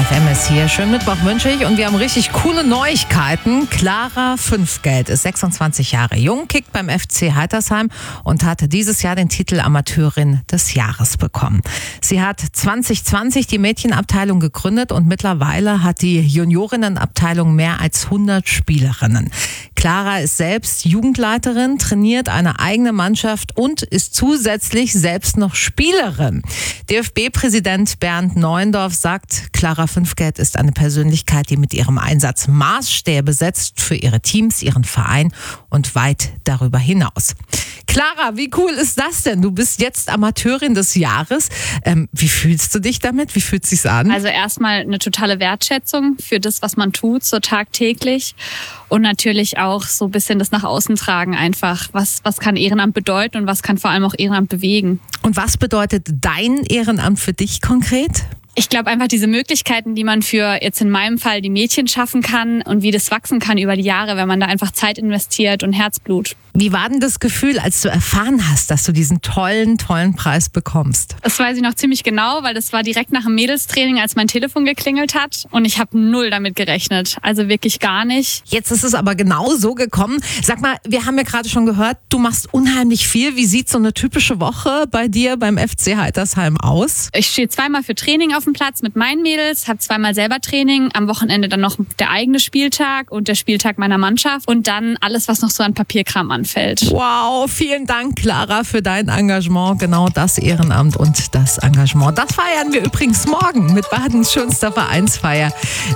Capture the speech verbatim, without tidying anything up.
F M ist hier. Schönen Mittwoch wünsche ich. Und wir haben richtig coole Neuigkeiten. Clara Fünfgeld ist sechsundzwanzig Jahre jung, kickt beim F C Heitersheim und hatte dieses Jahr den Titel Amateurin des Jahres bekommen. Sie hat zwanzig zwanzig die Mädchenabteilung gegründet und mittlerweile hat die Juniorinnenabteilung mehr als hundert Spielerinnen. Clara ist selbst Jugendleiterin, trainiert eine eigene Mannschaft und ist zusätzlich selbst noch Spielerin. D F B-Präsident Bernd Neuendorf sagt, Clara Fünfgeld ist eine Persönlichkeit, die mit ihrem Einsatz Maßstäbe setzt für ihre Teams, ihren Verein und weit darüber hinaus. Clara, wie cool ist das denn? Du bist jetzt Amateurin des Jahres. Ähm, wie fühlst du dich damit? Wie fühlt es sich an? Also erstmal eine totale Wertschätzung für das, was man tut, so tagtäglich. Und natürlich auch so ein bisschen das nach außen tragen einfach. Was, was kann Ehrenamt bedeuten und was kann vor allem auch Ehrenamt bewegen? Und was bedeutet dein Ehrenamt für dich konkret? Ich glaube einfach diese Möglichkeiten, die man für jetzt in meinem Fall die Mädchen schaffen kann und wie das wachsen kann über die Jahre, wenn man da einfach Zeit investiert und Herzblut. Wie war denn das Gefühl, als du erfahren hast, dass du diesen tollen, tollen Preis bekommst? Das weiß ich noch ziemlich genau, weil das war direkt nach dem Mädelstraining, als mein Telefon geklingelt hat und ich habe null damit gerechnet. Also wirklich gar nicht. Jetzt ist es aber genau so gekommen. Sag mal, wir haben ja gerade schon gehört, du machst unheimlich viel. Wie sieht so eine typische Woche bei dir beim F C Heitersheim aus? Ich stehe zweimal für Training auf dem Platz mit meinen Mädels, habe zweimal selber Training, am Wochenende dann noch der eigene Spieltag und der Spieltag meiner Mannschaft und dann alles, was noch so an Papierkram anfällt. Wow, vielen Dank, Clara, für dein Engagement. Genau das Ehrenamt und das Engagement. Das feiern wir übrigens morgen mit Badens schönster Vereinsfeier.